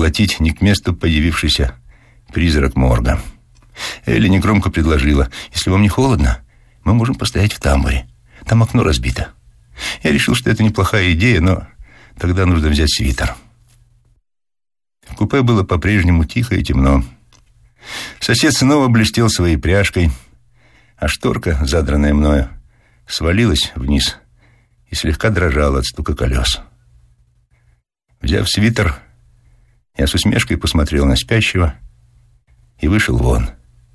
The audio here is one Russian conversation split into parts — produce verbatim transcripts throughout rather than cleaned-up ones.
поглотить не к месту появившийся призрак морга. Элли негромко предложила: «Если вам не холодно, мы можем постоять в тамбуре. Там окно разбито». Я решил, что это неплохая идея, но тогда нужно взять свитер. В купе было по-прежнему тихо и темно. Сосед снова блестел своей пряжкой, а шторка, задранная мною, свалилась вниз и слегка дрожала от стука колес. Взяв свитер, я с усмешкой посмотрел на спящего и вышел вон.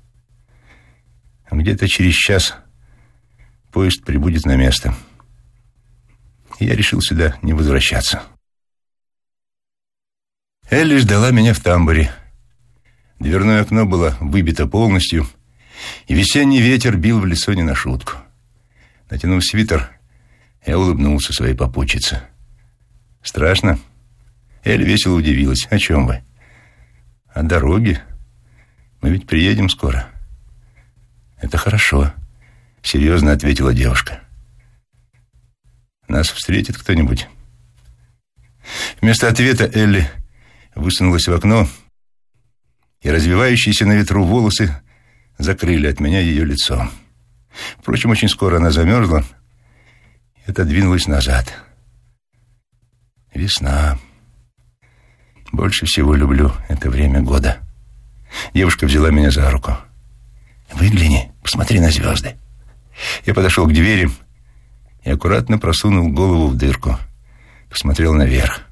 Где-то через час поезд прибудет на место. И я решил сюда не возвращаться. Элли ждала меня в тамбуре. Дверное окно было выбито полностью, и весенний ветер бил в лицо не на шутку. Натянув свитер, я улыбнулся своей попутчице. «Страшно?» Элли весело удивилась. «О чем вы?» «О дороге. Мы ведь приедем скоро». «Это хорошо», — серьезно ответила девушка. «Нас встретит кто-нибудь?» Вместо ответа Элли высунулась в окно, и развивающиеся на ветру волосы закрыли от меня ее лицо. Впрочем, очень скоро она замерзла и отодвинулась назад. Весна. Больше всего люблю это время года. Девушка взяла меня за руку. «Выгляни, посмотри на звезды». Я подошел к двери и аккуратно просунул голову в дырку. Посмотрел наверх.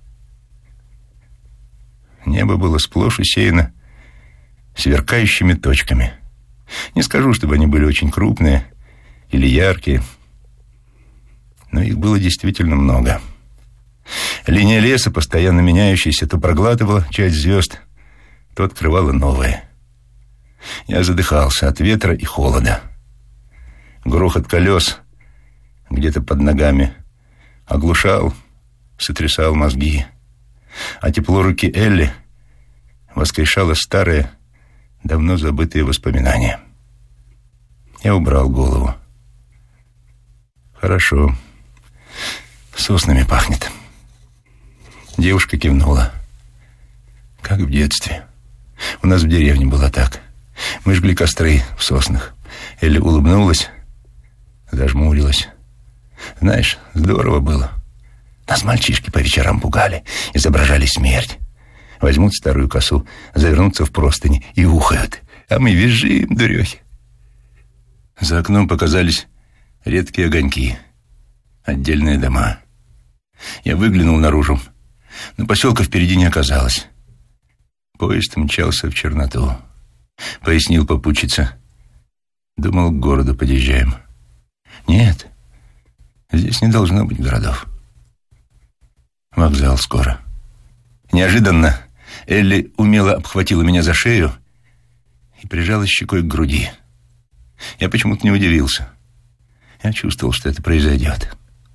Небо было сплошь усеяно сверкающими точками. Не скажу, чтобы они были очень крупные или яркие, но их было действительно много. Линия леса, постоянно меняющаяся, то проглатывала часть звезд, то открывала новые. Я задыхался от ветра и холода. Грохот колес где-то под ногами оглушал, сотрясал мозги, а тепло руки Элли воскрешало старые, давно забытые воспоминания. Я убрал голову. «Хорошо. Соснами пахнет». Девушка кивнула. «Как в детстве. У нас в деревне было так. Мы жгли костры в соснах». Элли улыбнулась, зажмурилась. «Знаешь, здорово было. Нас мальчишки по вечерам пугали, изображали смерть. Возьмут старую косу, завернутся в простыни и ухают, а мы визжим, дурехи». За окном показались редкие огоньки, отдельные дома. Я выглянул наружу, но поселка впереди не оказалось. Поезд мчался в черноту. Пояснил попутчица. «Думал, к городу подъезжаем». «Нет, здесь не должно быть городов. Вокзал скоро». Неожиданно Элли умело обхватила меня за шею и прижалась щекой к груди. Я почему-то не удивился. Я чувствовал, что это произойдет.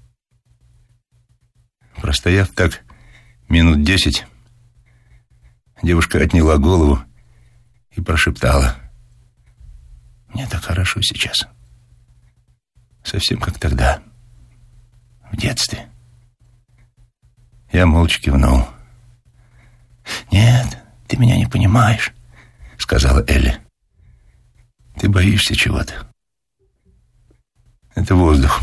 Простояв так минут десять, девушка отняла голову и прошептала: «Мне так хорошо сейчас. Совсем как тогда, в детстве». Я молча кивнул. «Нет, ты меня не понимаешь», — сказала Элли. «Ты боишься чего-то. Это воздух.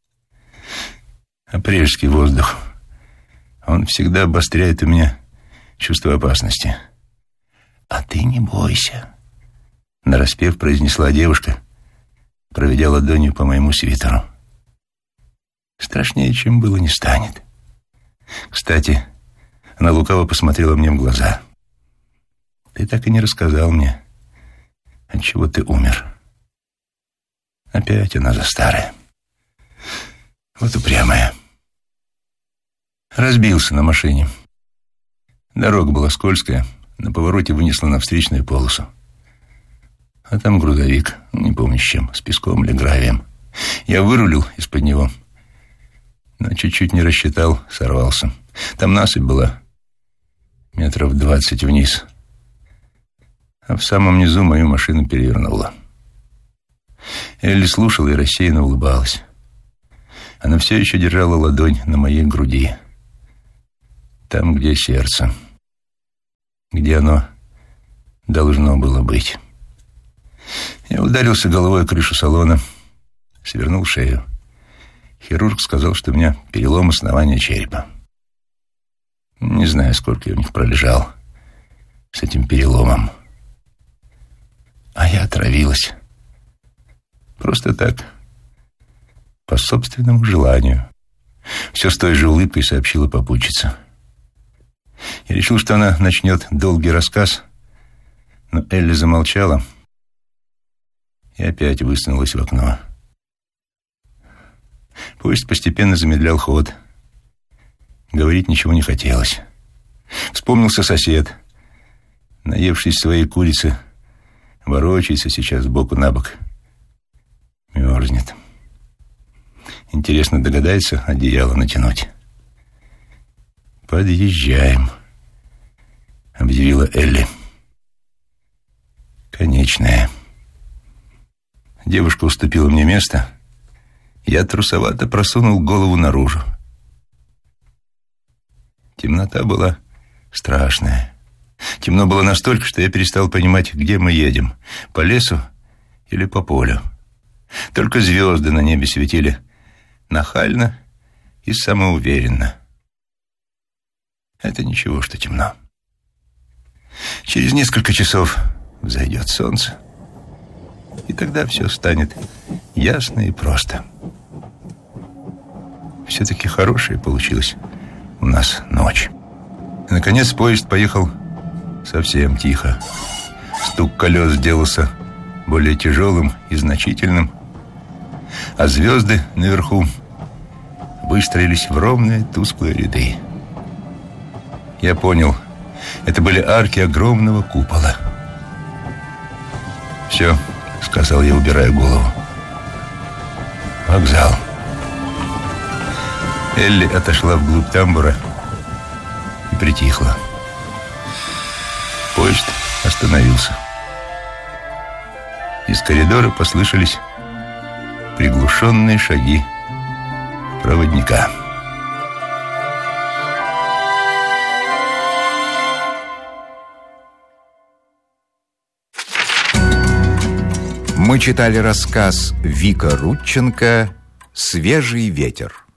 Апрельский воздух. Он всегда обостряет у меня чувство опасности». «А ты не бойся», — нараспев произнесла девушка, проведя ладонью по моему свитеру. «Страшнее, чем было, не станет. Кстати, она лукаво посмотрела мне в глаза. Ты так и не рассказал мне, отчего ты умер». Опять она за старое. Вот упрямая. Разбился на машине. Дорога была скользкая, на повороте вынесла на встречную полосу. А там грузовик, не помню с чем, с песком или гравием. Я вырулил из-под него, но чуть-чуть не рассчитал, сорвался. Там насыпь была метров двадцать вниз, а в самом низу мою машину перевернуло. Элли слушала и рассеянно улыбалась. Она все еще держала ладонь на моей груди, там, где сердце. где оно должно было быть. Я ударился головой о крышу салона, свернул шею. Хирург сказал, что у меня перелом основания черепа. Не знаю, сколько я у них пролежал с этим переломом. А я отравилась. Просто так, по собственному желанию. Все с той же улыбкой сообщила попутчица. Я решил, что она начнет долгий рассказ, но Элли замолчала и опять высунулась в окно. Поезд постепенно замедлял ход. Говорить ничего не хотелось. Вспомнился сосед, наевшись своей курицы, ворочается сейчас сбоку на бок. Мерзнет. Интересно, догадается одеяло натянуть? «Подъезжаем», — объявила Элли. «Конечная». Девушка уступила мне место. Я трусовато просунул голову наружу. Темнота была страшная. Темно было настолько, что я перестал понимать, где мы едем, по лесу или по полю. Только звезды на небе светили нахально и самоуверенно. Это ничего, что темно. Через несколько часов взойдет солнце, и тогда все станет ясно и просто. Все-таки хорошая получилась у нас ночь. И, наконец, поезд поехал совсем тихо. Стук колес сделался более тяжелым и значительным, а звезды наверху выстроились в ровные тусклые ряды. Я понял, это были арки огромного купола. «Все», — сказал я, убирая голову. «Вокзал». Элли отошла вглубь тамбура и притихла. Поезд остановился. Из коридора послышались приглушенные шаги проводника. Мы читали рассказ Вика Рудченко «Свежий ветер».